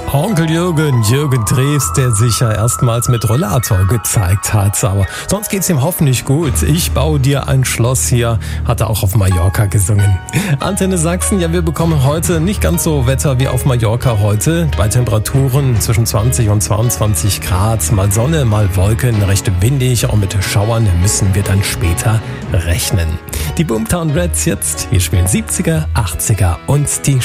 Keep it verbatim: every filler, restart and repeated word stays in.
Onkel Jürgen, Jürgen Drews, der sich ja erstmals mit Rollator gezeigt hat. Aber sonst geht's ihm hoffentlich gut. Ich baue dir ein Schloss hier, hat er auch auf Mallorca gesungen. Antenne Sachsen, ja, wir bekommen heute nicht ganz so Wetter wie auf Mallorca heute. Bei Temperaturen zwischen zwanzig und zweiundzwanzig Grad. Mal Sonne, mal Wolken, recht windig. Auch mit Schauern müssen wir dann später rechnen. Die Boomtown Reds jetzt, wir spielen siebziger, achtziger und die